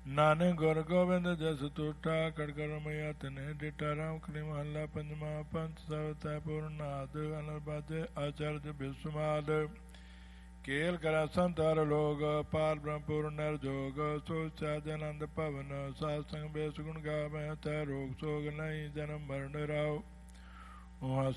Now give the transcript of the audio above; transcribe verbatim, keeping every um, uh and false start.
ਨਾਨਕ ਗੁਰ ਗੋਬਿੰਦ ਜਸ ਟੂਟਾ ਕੜਕੜ ਮਈਆ ਤਨੇ ਡਿਟਾ ਰਾਮ ਕਲੀ ਮਹੱਲਾ ਪੰਜਵਾ ਪੰਚ ਸਵਤੈ ਪੂਰਨਾਦ ਅਨਰਬਾਜੇ ਆਚਰਜ ਬਿਸਮਾਦ ਕੇਲ ਕਰਾ ਸੰਤਾਰ ਲੋਗ ਪਾਲ ਬ੍ਰਹਮਪੁਰ ਨਰ ਜੋਗ ਸੋ ਚਾਜ ਆਨੰਦ ਭਵਨ ਸਾਧ ਸੰਗ ਬੇਸ ਗੁਣ ਗਾਵੈ ਤੈ ਰੋਗ ਸੋਗ ਨਹੀਂ ਜਨਮ ਮਰਨ ਰਾਉ।